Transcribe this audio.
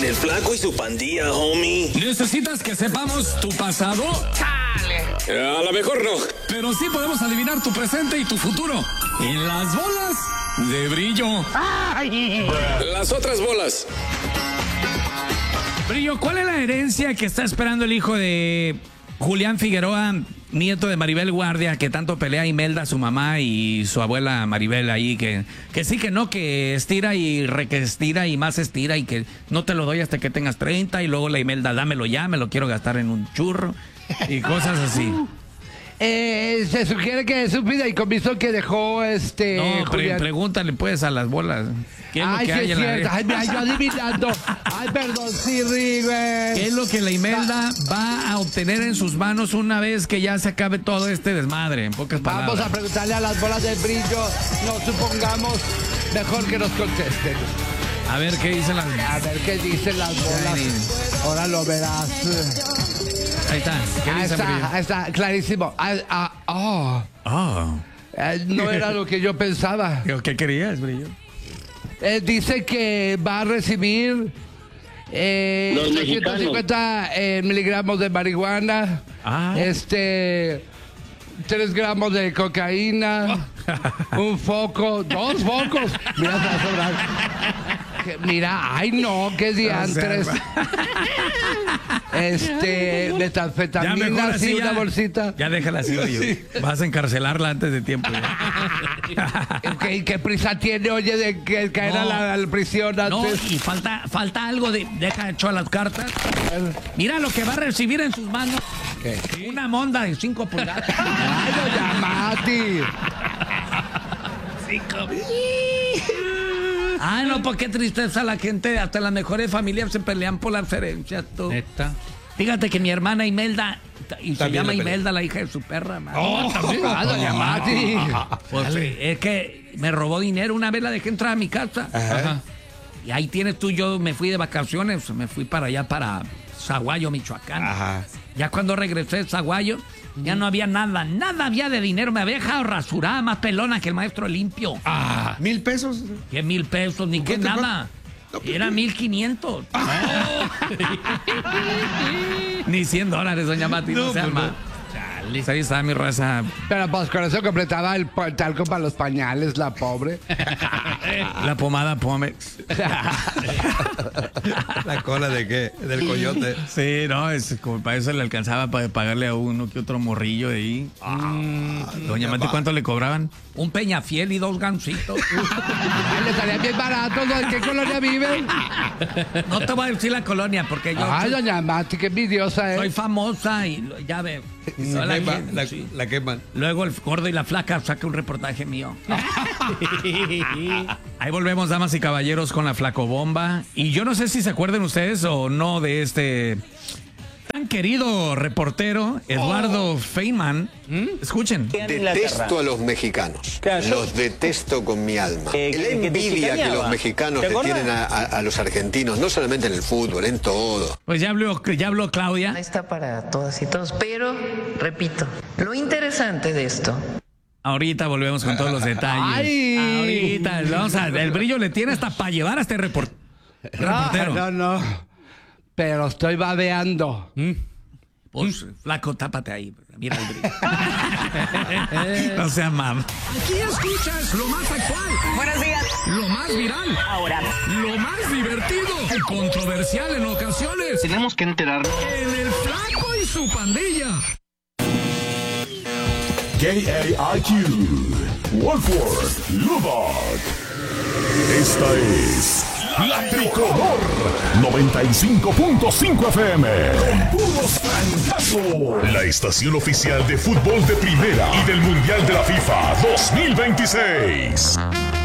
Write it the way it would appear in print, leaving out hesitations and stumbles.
El Flaco y su pandilla, homie. ¿Necesitas que sepamos tu pasado? ¡Chale! A lo mejor no. Pero sí podemos adivinar tu presente y tu futuro. En las bolas de brillo. ¡Ay! Las otras bolas. Brillo, ¿cuál es la herencia que está esperando el hijo de Julián Figueroa, nieto de Maribel Guardia, que tanto pelea Imelda, su mamá, y su abuela Maribel ahí, que sí, que no, que estira y estira y más estira, y que no te lo doy hasta que tengas 30, y luego la Imelda, dámelo ya, me lo quiero gastar en un churro, y cosas así. Se sugiere que es un fideicomiso que dejó No, pregúntale pues a las bolas. ¿Qué es lo que hay en la... Ay, mira, yo adivinando. Ay, perdón, sí, güey. ¿Qué es lo que la Imelda va a obtener en sus manos una vez que ya se acabe todo este desmadre? En pocas palabras. Vamos a preguntarle a las bolas de brillo. No supongamos, mejor que nos contesten. A ver qué dicen las... A ver qué dicen las bolas. Ahora lo verás. Ahí está. Ahí está, clarísimo. No era lo que yo pensaba. ¿Qué querías, Brillo? Dice que va a recibir 350 miligramos de marihuana, 3 gramos de cocaína, un foco, 2 focos. Mira, se va a sobrar. Mira, ay no, qué diantres. Metanfetamina, sí, una bolsita. Ya déjala así, oye. Sí. Vas a encarcelarla antes de tiempo. ¿Qué prisa tiene, oye, de que caer a la prisión antes? No, y falta algo de... Deja hecho a las cartas. Mira lo que va a recibir en sus manos. ¿Qué? Una monda de 5 pulgadas. ¡Ay, doña Mati! 5. Ay, no, pues qué tristeza la gente. Hasta las mejores familias se pelean por las herencias. ¿Neta? Fíjate que mi hermana Imelda, y se llama Imelda, la hija de su perra. También. Doña Mati. Pues es que me robó dinero. Una vez la dejé entrar a mi casa. Ajá. Y ahí tienes tú, yo me fui de vacaciones. Me fui para allá, para Zaguayo, Michoacán. Ajá. Ya cuando regresé de Zaguayo, ya no había nada había de dinero. Me había dejado rasurada, más pelona que el maestro limpio. ¿1,000 pesos? ¿Qué 1,000 pesos? Ni qué nada. Era 1,500. Ni $100, doña Mati, no se arma. Ahí está mi raza. Pero pues con eso completaba el talco para los pañales, la pobre. La pomada Pomex. ¿La cola de qué? ¿Del coyote? Sí, no, es como para eso le alcanzaba para pagarle a uno que otro morrillo de ahí. Doña Mati, ¿cuánto le cobraban? Un Peñafiel y 2 gancitos. Le salía bien barato, ¿no? ¿En qué colonia viven? No te voy a decir la colonia porque yo... Ay, doña Mati, qué envidiosa es. Soy famosa y ya veo. La queman. Luego el gordo y la flaca saca un reportaje mío. Ahí volvemos, damas y caballeros, con la flacobomba. Y yo no sé si se acuerdan ustedes o no de este tan querido reportero, Eduardo Feynman. Escuchen. Detesto a los mexicanos. Los detesto con mi alma. La envidia que los mexicanos le tienen a los argentinos, no solamente en el fútbol, en todo. Pues ya habló Claudia. Ahí está para todas y todos, pero, repito, lo interesante de esto... Ahorita volvemos con todos los detalles. Ay. Ahorita, el Brillo le tiene hasta para llevar a este reportero. No. Pero estoy babeando. Pues, flaco, tápate ahí. Mira el Brillo. No sea mam. Aquí escuchas lo más actual. Buenos días. Lo más viral. Ahora. Lo más divertido. Y controversial en ocasiones. Tenemos que enterarnos. En el Flaco y su pandilla. KAIQ, Wolford, Lubbock. Esta es La Tricolor 95.5 FM. Con puros francazos. La estación oficial de fútbol de primera y del Mundial de la FIFA 2026.